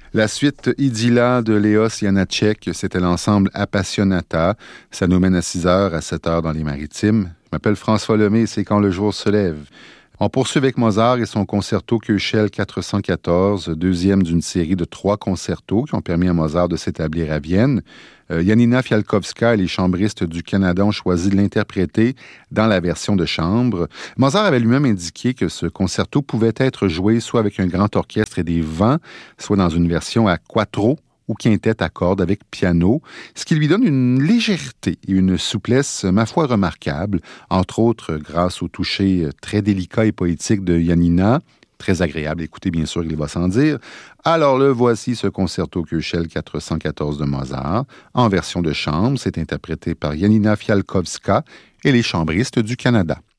La suite Idylla de Léos Janáček, c'était l'ensemble Appassionata. Ça nous mène à 6h, à 7h dans les Maritimes. Je m'appelle François Lemay et c'est Quand le jour se lève. On poursuit avec Mozart et son concerto Köchel 414, deuxième d'une série de 3 concertos qui ont permis à Mozart de s'établir à Vienne. Janina Fialkowska et les chambristes du Canada ont choisi de l'interpréter dans la version de chambre. Mozart avait lui-même indiqué que ce concerto pouvait être joué soit avec un grand orchestre et des vents, soit dans une version à quattro ou quintette à cordes avec piano, ce qui lui donne une légèreté et une souplesse, ma foi, remarquables, entre autres grâce au toucher très délicat et poétique de Janina, très agréable à écouter, bien sûr, il va sans dire. Alors le voici, ce concerto Köchel 414 de Mozart, en version de chambre. C'est interprété par Janina Fialkowska et les chambristes du Canada.